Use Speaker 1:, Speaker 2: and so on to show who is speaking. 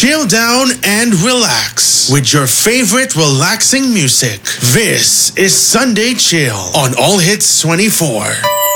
Speaker 1: chill down and relax with your favorite relaxing music. This is Sunday Chill on All Hits 24.